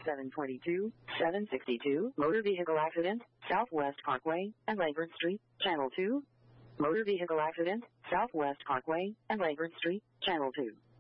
722, 762, motor vehicle accident, Southwest Parkway and Lambert Street, Channel 2. Motor vehicle accident, Southwest Parkway and Lambert Street, Channel 2.